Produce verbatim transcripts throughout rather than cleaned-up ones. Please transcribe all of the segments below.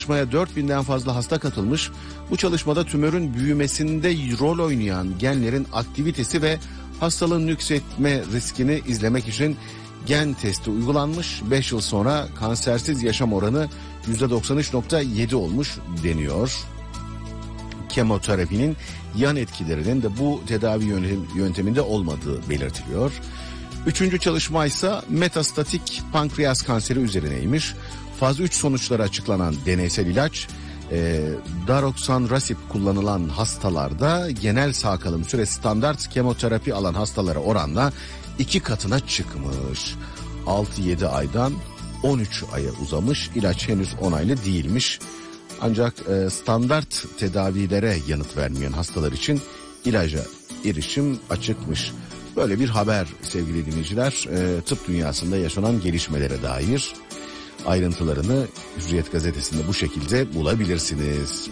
Çalışmaya dört binden fazla hasta katılmış. Bu çalışmada tümörün büyümesinde rol oynayan genlerin aktivitesi ve hastalığın nüksetme riskini izlemek için gen testi uygulanmış. beş yıl sonra kansersiz yaşam oranı yüzde doksan üç nokta yedi olmuş deniyor. Kemoterapinin yan etkilerinin de bu tedavi yönteminde olmadığı belirtiliyor. Üçüncü çalışma ise metastatik pankreas kanseri üzerineymiş. Faz üç sonuçları açıklanan deneysel ilaç e, Daroxanrasib kullanılan hastalarda genel sağ kalım süresi standart kemoterapi alan hastalara oranla iki katına çıkmış. altı yedi aydan on üç aya uzamış. İlaç henüz onaylı değilmiş. Ancak e, standart tedavilere yanıt vermeyen hastalar için ilaca erişim açıkmış. Böyle bir haber sevgili dinleyiciler, e, tıp dünyasında yaşanan gelişmelere dair ayrıntılarını Hürriyet gazetesinde bu şekilde bulabilirsiniz.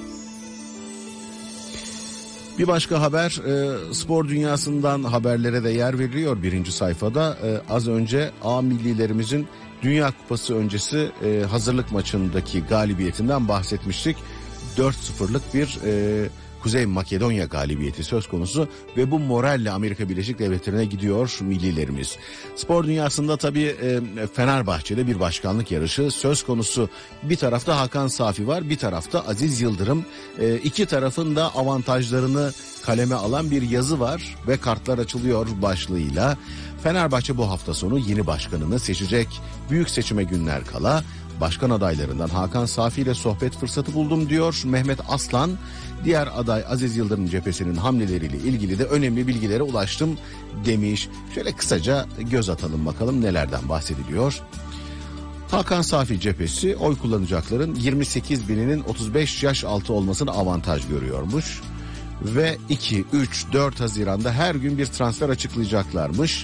Bir başka haber, e, spor dünyasından haberlere de yer veriliyor birinci sayfada. E, az önce A millilerimizin Dünya Kupası öncesi e, hazırlık maçındaki galibiyetinden bahsetmiştik. dört sıfırlık bir e, Kuzey Makedonya galibiyeti söz konusu ve bu moralle Amerika Birleşik Devletleri'ne gidiyor millilerimiz. Spor dünyasında tabii e, Fenerbahçe'de bir başkanlık yarışı söz konusu. Bir tarafta Hakan Safi var, bir tarafta Aziz Yıldırım. E, iki tarafın da avantajlarını kaleme alan bir yazı var ve kartlar açılıyor başlığıyla. Fenerbahçe bu hafta sonu yeni başkanını seçecek. Büyük seçime günler kala başkan adaylarından Hakan Safi ile sohbet fırsatı buldum diyor Mehmet Aslan. Diğer aday Aziz Yıldırım cephesinin hamleleriyle ilgili de önemli bilgilere ulaştım demiş. Şöyle kısaca göz atalım bakalım nelerden bahsediliyor. Hakan Safi cephesi oy kullanacakların yirmi sekiz bininin otuz beş yaş altı olmasını avantaj görüyormuş. Ve iki, üç, dört Haziran'da her gün bir transfer açıklayacaklarmış.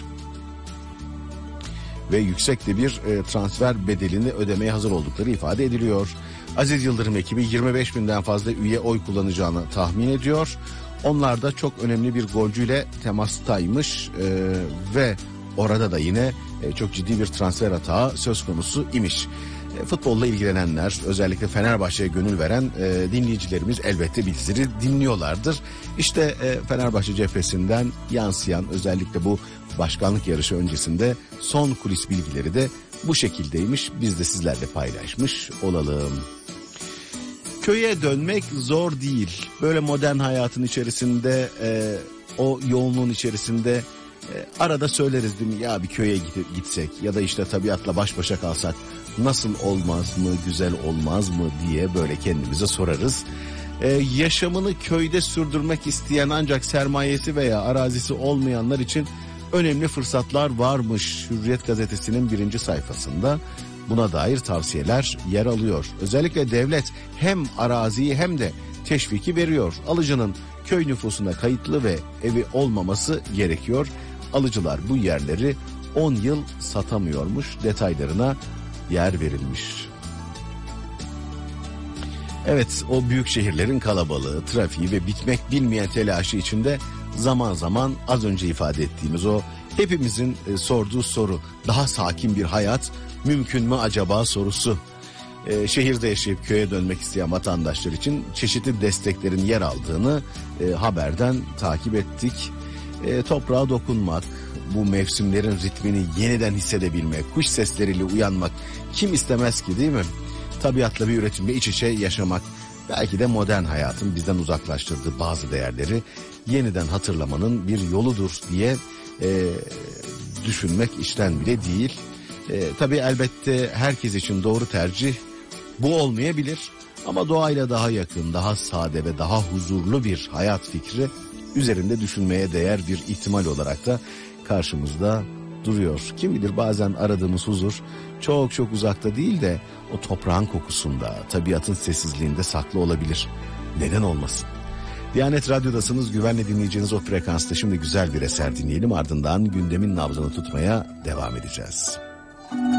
Ve yüksek de bir e, transfer bedelini ödemeye hazır oldukları ifade ediliyor. Aziz Yıldırım ekibi yirmi beş binden fazla üye oy kullanacağını tahmin ediyor. Onlar da çok önemli bir golcüyle temastaymış e, ve orada da yine e, çok ciddi bir transfer hata söz konusu imiş. E, futbolla ilgilenenler, özellikle Fenerbahçe'ye gönül veren e, dinleyicilerimiz elbette bizleri dinliyorlardır. İşte e, Fenerbahçe cephesinden yansıyan özellikle bu başkanlık yarışı öncesinde son kulis bilgileri de bu şekildeymiş. Biz de sizlerle paylaşmış olalım. Köye dönmek zor değil. Böyle modern hayatın içerisinde, e, o yoğunluğun içerisinde e, arada söyleriz değil mi? Ya bir köye gitsek ya da işte tabiatla baş başa kalsak nasıl olmaz mı, güzel olmaz mı diye böyle kendimize sorarız. Ee, yaşamını köyde sürdürmek isteyen ancak sermayesi veya arazisi olmayanlar için önemli fırsatlar varmış. Hürriyet gazetesinin birinci sayfasında buna dair tavsiyeler yer alıyor. Özellikle devlet hem araziyi hem de teşviki veriyor. Alıcının köy nüfusuna kayıtlı ve evi olmaması gerekiyor. Alıcılar bu yerleri on yıl satamıyormuş. Detaylarına yer verilmiş. Evet, o büyük şehirlerin kalabalığı, trafiği ve bitmek bilmeyen telaşı içinde zaman zaman az önce ifade ettiğimiz o hepimizin e, sorduğu soru, daha sakin bir hayat mümkün mü acaba sorusu. E, şehirde yaşayıp köye dönmek isteyen vatandaşlar için çeşitli desteklerin yer aldığını e, haberden takip ettik. E, toprağa dokunmak, bu mevsimlerin ritmini yeniden hissedebilmek, kuş sesleriyle uyanmak kim istemez ki değil mi? Tabiatla bir üretimle iç içe yaşamak, belki de modern hayatın bizden uzaklaştırdığı bazı değerleri yeniden hatırlamanın bir yoludur diye e, düşünmek işten bile değil. E, tabii elbette herkes için doğru tercih bu olmayabilir ama doğayla daha yakın, daha sade ve daha huzurlu bir hayat fikri üzerinde düşünmeye değer bir ihtimal olarak da karşımızda duruyor. Kim bilir bazen aradığımız huzur çok çok uzakta değil de o toprağın kokusunda, tabiatın sessizliğinde saklı olabilir. Neden olmasın? Diyanet Radyo'dasınız, güvenle dinleyeceğiniz o frekansta şimdi güzel bir eser dinleyelim, ardından gündemin nabzını tutmaya devam edeceğiz.